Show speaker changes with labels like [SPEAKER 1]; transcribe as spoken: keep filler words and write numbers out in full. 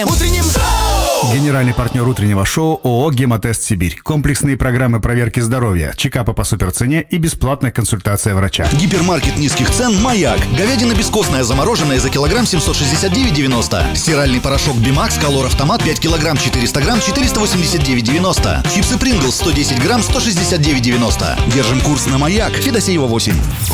[SPEAKER 1] Утренним шоу!
[SPEAKER 2] Генеральный партнер утреннего шоу ООО «Гемотест Сибирь». Комплексные программы проверки здоровья, чекапы по суперцене и бесплатная консультация врача.
[SPEAKER 1] Гипермаркет низких цен «Маяк». Говядина бескостная замороженная за килограмм семьсот шестьдесят девять девяносто. Стиральный порошок «Бимакс» Колор Автомат пять килограмм четыреста грамм четыреста восемьдесят девять девяносто. Чипсы «Принглс» сто десять грамм сто шестьдесят девять девяносто. Держим курс на «Маяк». Федосеева восемь.